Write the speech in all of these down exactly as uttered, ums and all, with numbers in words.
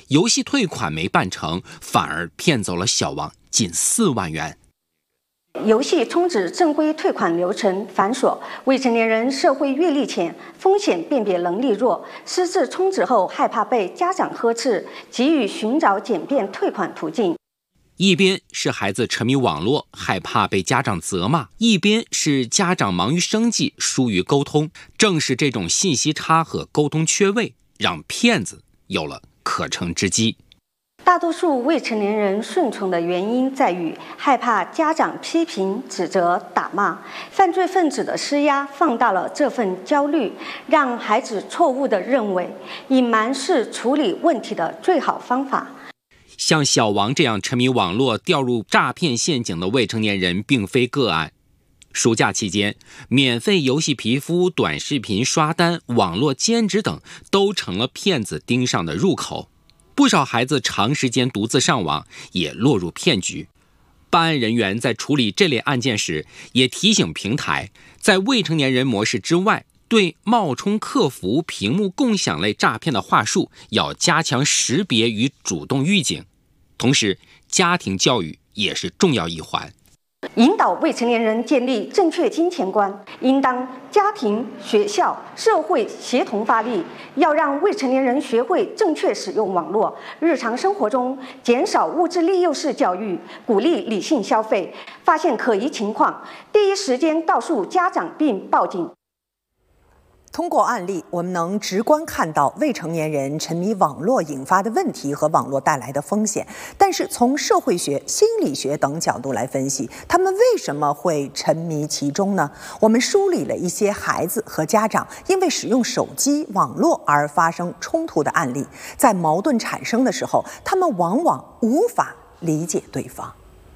游戏退款没办成，反而骗走了小王近四万元。 游戏充值正规退款流程繁琐，未成年人社会阅历浅，风险辨别能力弱，私自充值后害怕被家长呵斥，急于寻找简便退款途径。 一边是孩子沉迷网络，害怕被家长责骂；一边是家长忙于生计，疏于沟通。正是这种信息差和沟通缺位，让骗子有了可乘之机。 大多数未成年人顺从的原因在于害怕家长批评、指责、打骂，犯罪分子的施压放大了这份焦虑，让孩子错误地认为隐瞒是处理问题的最好方法。 像小王这样沉迷网络、掉入诈骗陷阱的未成年人并非个案。暑假期间，免费游戏皮肤、短视频刷单、网络兼职等都成了骗子盯上的入口。不少孩子长时间独自上网，也落入骗局。办案人员在处理这类案件时，也提醒平台，在未成年人模式之外，对冒充客服、屏幕共享类诈骗的话术要加强识别与主动预警。同时，家庭教育也是重要一环。 引导未成年人建立正确金钱观，应当家庭、学校、社会协同发力，要让未成年人学会正确使用网络，日常生活中减少物质利诱式教育，鼓励理性消费，发现可疑情况，第一时间告诉家长并报警。 通过案例，我们能直观看到未成年人沉迷网络引发的问题和网络带来的风险。但是从社会学、心理学等角度来分析，他们为什么会沉迷其中呢？我们梳理了一些孩子和家长因为使用手机、网络而发生冲突的案例。在矛盾产生的时候，他们往往无法理解对方。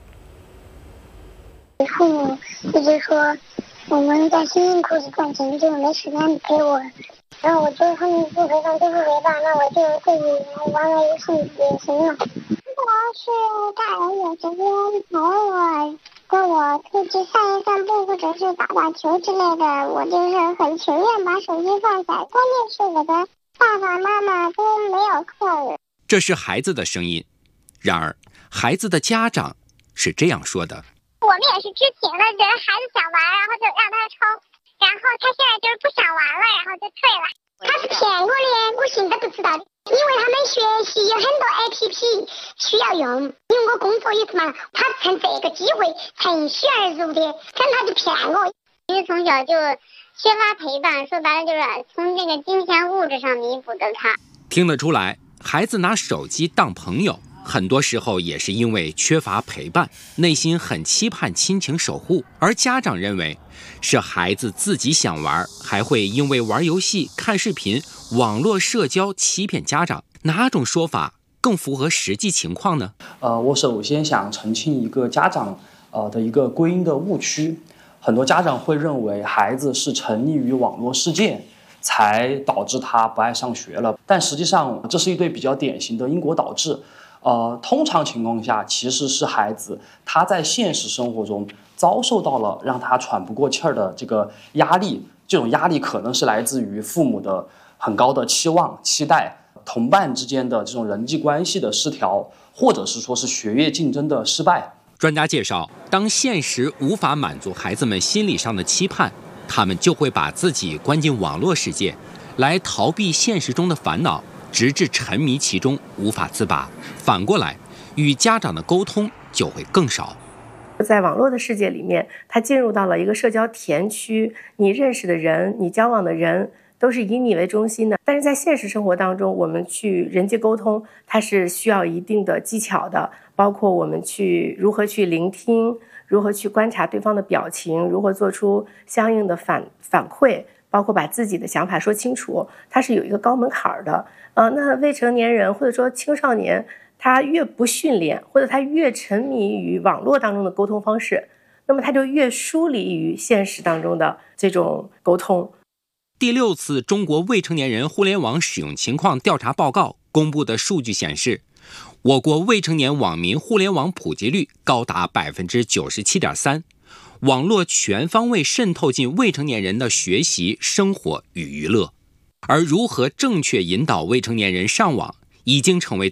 父母一直说我们在辛辛苦苦赚钱，就没时间陪我，然后我觉得他们不陪伴就不陪伴，那我就自己玩玩游戏也行了。如果是大人有时间陪我，跟我出去散一散步，或者是打打球之类的，我就是很情愿把手机放下。关键是我的爸爸妈妈都没有空。 这是孩子的声音，然而孩子的家长是这样说的。 我们也是知情的，觉得孩子想玩，然后就让他充，然后他现在就是不想玩了，然后就退了。他是骗过的，我现在不知道的，因为他们学习有很多 A P P 需要用，因为我工作也是嘛，他趁这个机会趁虚而入的，趁他就骗我。因为从小就缺乏陪伴，说白了就是从这个金钱物质上弥补的他。 听得出来，孩子拿手机当朋友，很多时候也是因为缺乏陪伴，内心很期盼亲情守护，而家长认为是孩子自己想玩，还会因为玩游戏、看视频、网络社交欺骗家长。哪种说法更符合实际情况呢？ 呃，我首先想澄清一个家长呃的一个归因的误区。很多家长会认为孩子是沉溺于网络世界，才导致他不爱上学了，但实际上这是一对比较典型的因果导致。呃，通常情况下，其实是孩子他在现实生活中遭受到了让他喘不过气儿的这个压力，这种压力可能是来自于父母的很高的期望、期待，同伴之间的这种人际关系的失调，或者是说是学业竞争的失败。 专家介绍，当现实无法满足孩子们心理上的期盼，他们就会把自己关进网络世界，来逃避现实中的烦恼，直至沉迷其中无法自拔。反过来，与家长的沟通就会更少。 在网络的世界里面，他进入到了一个社交田区，你认识的人，你交往的人都是以你为中心的。但是在现实生活当中，我们去人际沟通，它是需要一定的技巧的，包括我们去如何去聆听，如何去观察对方的表情，如何做出相应的反反馈，包括把自己的想法说清楚，它是有一个高门槛的。呃，那未成年人或者说青少年，他越不训练，或者他越沉迷于网络当中的沟通方式，那么他就越疏离于现实当中的这种沟通。 第六次中国未成年人互联网使用情况调查报告公布的数据显示，我国未成年网民互联网普及率高达 百分之九十七点三， 网络全方位渗透进未成年人的学习、生活与娱乐。而如何正确引导未成年人上网，已经成为